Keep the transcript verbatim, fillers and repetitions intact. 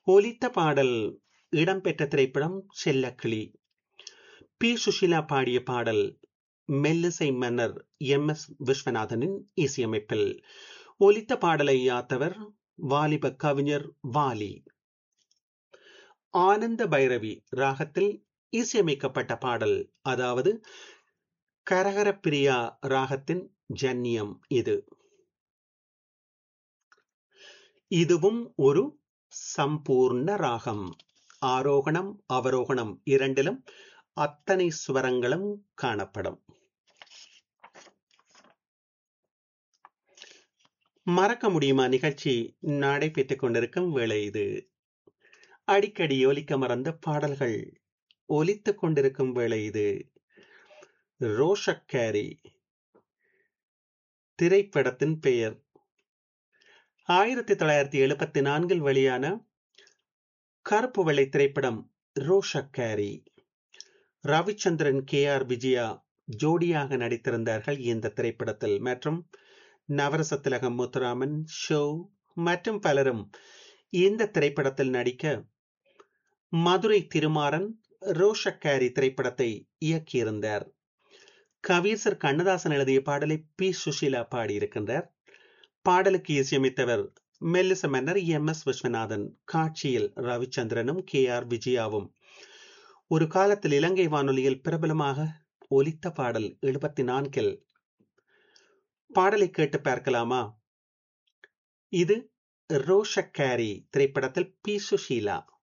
ஒலித்த பாடல் இடம்பெற்ற திரைப்படம் செல்லக்கிளி. பி சுஷீலா பாடிய பாடல் மெல்லிசை மன்னர் எம் எஸ் விஸ்வநாதனின் இசையமைப்பில். ஒலித்த பாடலை யாத்தவர் வாலிப கவிஞர் வாலி. ஆனந்த பைரவி ராகத்தில் இசையமைக்கப்பட்ட பாடல், அதாவது கரகர பிரியா ராகத்தின் ஜன்னியம் இது. இதுவும் ஒரு சம்பூர்ண ராகம். ஆரோகணம் அவரோகணம் இரண்டிலும் அத்தனை ஸ்வரங்களும் காணப்படும். மறக்க முடியுமா நிகழ்ச்சி நடைபெற்றுக் கொண்டிருக்கும் வேளை இது. அடிக்கடி ஒலிக்க மறந்த பாடல்கள் ஒலித்துக் கொண்டிருக்கும் வேளை இது. ரோஷக்காரி திரைப்படத்தின் பெயர். ஆயிரத்தி தொள்ளாயிரத்தி எழுபத்தி நான்கில் வெளியான கருப்பு வெள்ளை திரைப்படம் ரோஷக்காரி. ரவிச்சந்திரன், கே ஆர் விஜயா ஜோடியாக நடித்திருந்தார்கள் இந்த திரைப்படத்தில். மற்றும் நவரச திலகம் முத்துராமன், ஷோ மற்றும் பலரும் இந்த திரைப்படத்தில் நடிக்க மதுரை திருமாறன் ரோஷக்காரி திரைப்படத்தை இயக்கியிருந்தார். கவியரசர் கண்ணதாசன் எழுதிய பாடலை பி சுஷீலா பாடியிருக்கின்றார். பாடலுக்கு இசையமைத்தவர் மெல்லிச மன்னர் எம் எஸ் விஸ்வநாதன். காட்சியில் ரவிச்சந்திரனும் கே ஆர் விஜயாவும். ஒரு காலத்தில் இலங்கை வானொலியில் பிரபலமாக ஒலித்த பாடல் எழுபத்தி நான்கில். பாடலை கேட்டு பார்க்கலாமா? இது ரோஷக்காரி திரைப்படத்தில் பி சுஷீலா.